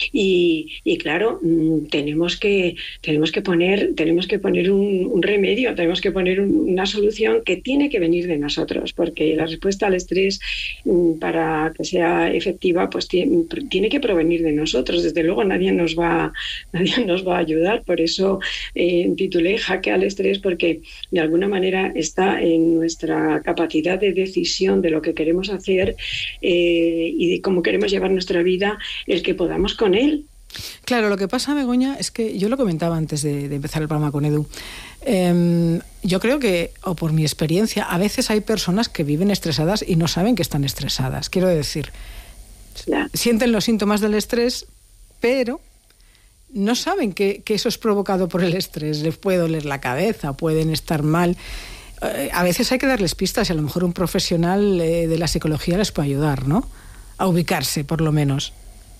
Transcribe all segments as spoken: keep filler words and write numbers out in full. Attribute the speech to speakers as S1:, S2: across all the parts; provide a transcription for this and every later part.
S1: Y, y claro, tenemos que, tenemos que poner, tenemos que poner un, un remedio, tenemos que poner un, una solución que tiene que venir de nosotros, porque la respuesta al estrés, para que sea efectiva, pues tiene, tiene que provenir de nosotros. Desde luego nadie nos va, nadie nos va a ayudar. Por eso eh, titulé Jaque al estrés, porque de alguna manera está en nuestra capacidad de decisión de lo que queremos hacer eh, y de cómo queremos llevar nuestra vida, el que podamos con él.
S2: Claro, lo que pasa, Begoña, es que yo lo comentaba antes de, de empezar el programa con Edu. Eh, yo creo que, o por mi experiencia, a veces hay personas que viven estresadas y no saben que están estresadas. Quiero decir, ya. sienten los síntomas del estrés, pero no saben que, que eso es provocado por el estrés. Les puede doler la cabeza, pueden estar mal. Eh, a veces hay que darles pistas y a lo mejor un profesional eh, de la psicología les puede ayudar, ¿no? A ubicarse, por lo menos.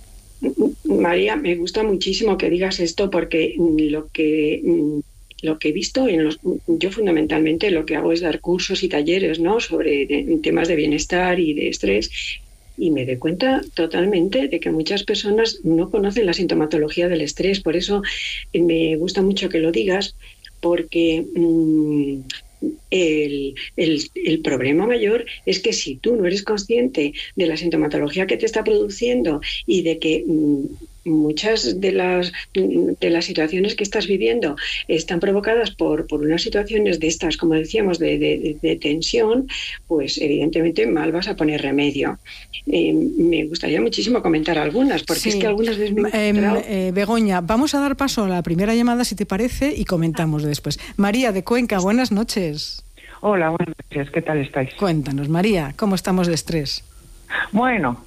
S1: María, me gusta muchísimo que digas esto, porque lo que lo que he visto en los, yo fundamentalmente lo que hago es dar cursos y talleres, ¿no?, sobre de, temas de bienestar y de estrés, y me doy cuenta totalmente de que muchas personas no conocen la sintomatología del estrés. Por eso me gusta mucho que lo digas, porque mmm, El, el, el problema mayor es que si tú no eres consciente de la sintomatología que te está produciendo y de que mmm, muchas de las de las situaciones que estás viviendo están provocadas por, por unas situaciones de estas, como decíamos, de, de, de tensión, pues evidentemente mal vas a poner remedio. Eh, me gustaría muchísimo comentar algunas, porque
S2: sí.
S1: es que algunas veces me he encontrado...
S2: eh, eh, Begoña, vamos a dar paso a la primera llamada, si te parece, y comentamos después. María, de Cuenca, buenas noches.
S3: Hola, buenas noches, ¿qué tal estáis?
S2: Cuéntanos, María, ¿cómo estamos de estrés?
S3: Bueno,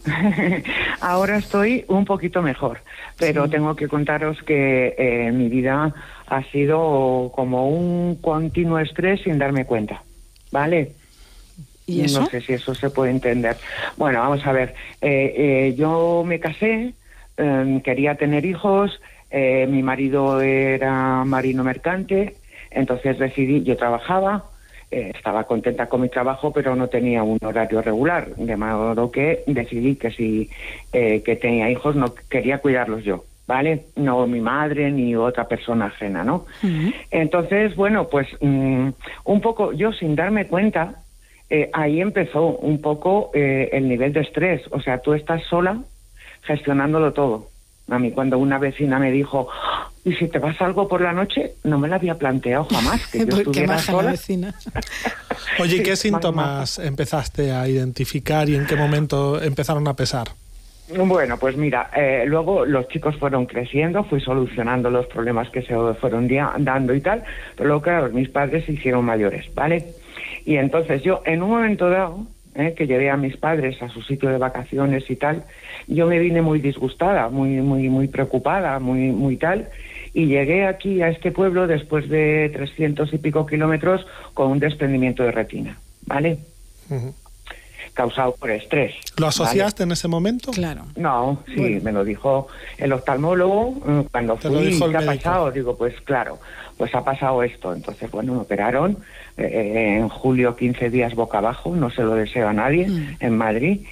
S3: ahora estoy un poquito mejor, pero sí. tengo que contaros que eh, mi vida ha sido como un continuo estrés sin darme cuenta, ¿vale?
S2: ¿Y eso?
S3: No sé si eso se puede entender. Bueno, vamos a ver, eh, eh, yo me casé, eh, quería tener hijos, eh, mi marido era marino mercante, entonces decidí, yo trabajaba, Eh, estaba contenta con mi trabajo, pero no tenía un horario regular, de modo que decidí que si eh, que tenía hijos no quería cuidarlos yo, ¿vale? No mi madre ni otra persona ajena, ¿no? Uh-huh. Entonces, bueno, pues um, un poco, yo sin darme cuenta, eh, ahí empezó un poco eh, el nivel de estrés. O sea, tú estás sola gestionándolo todo. A mí cuando una vecina me dijo, ¿y si te pasa algo por la noche? No me lo había planteado jamás, que yo estuviera sola.
S2: La vecina.
S4: Oye, ¿y qué síntomas empezaste a identificar y en qué momento empezaron a pesar?
S3: Bueno, pues mira, eh, luego los chicos fueron creciendo, fui solucionando los problemas que se fueron dia- dando y tal, pero luego, claro, mis padres se hicieron mayores, ¿vale? Y entonces yo, en un momento dado, eh, que llevé a mis padres a su sitio de vacaciones y tal, yo me vine muy disgustada, muy muy muy preocupada, muy muy tal, y llegué aquí a este pueblo después de trescientos y pico kilómetros con un desprendimiento de retina, ¿vale? Uh-huh. Causado por estrés.
S4: ¿Lo asociaste, ¿vale?, en ese momento?
S2: Claro.
S3: No, sí, bueno. Me lo dijo el oftalmólogo cuando fui. ¿Qué ha pasado? Digo, pues claro, pues ha pasado esto. Entonces, bueno, me operaron eh, en julio, quince días boca abajo, no se lo deseo a nadie, mm. en Madrid.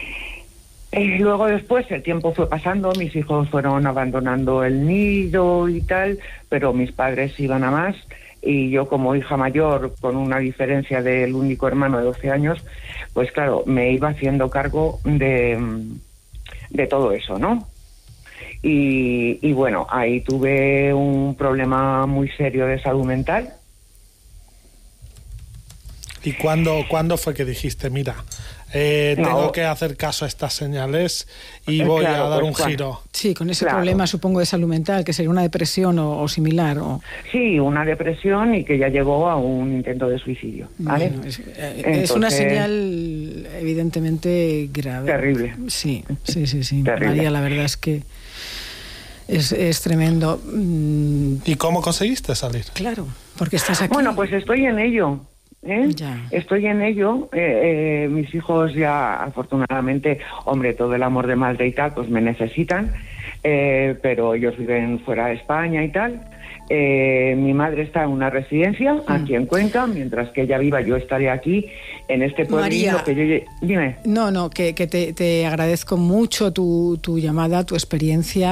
S3: Y luego después el tiempo fue pasando, mis hijos fueron abandonando el nido y tal, pero mis padres iban a más, y yo como hija mayor, con una diferencia del único hermano de doce años, pues claro, me iba haciendo cargo de, de todo eso, ¿no? Y, y bueno, ahí tuve un problema muy serio de salud mental.
S4: ¿Y cuándo, cuándo fue que dijiste, mira, eh, no, tengo que hacer caso a estas señales y voy claro, a dar pues, un claro. giro?
S2: Sí, con ese
S3: claro.
S2: problema, supongo, de salud mental, que sería una depresión o, o similar. O...
S3: Sí, una depresión y que ya llegó a un intento de suicidio, ¿vale?
S2: Bueno, es, eh, Entonces, es una señal evidentemente grave.
S3: Terrible.
S2: Sí, sí, sí, sí.
S3: Terrible.
S2: María, la verdad es que es, es tremendo.
S4: ¿Y cómo conseguiste salir?
S2: Claro, porque estás aquí.
S3: Bueno, pues estoy en ello. ¿Eh?
S2: Ya.
S3: Estoy en ello, eh, eh, mis hijos ya afortunadamente, hombre, todo el amor de madre y tal, pues me necesitan, eh, pero ellos viven fuera de España y tal. Eh, mi madre está en una residencia mm. aquí en Cuenca, mientras que ella viva yo estaré aquí en este pueblito que yo... Dime.
S2: No, no, que, que te, te agradezco mucho tu, tu llamada, tu experiencia.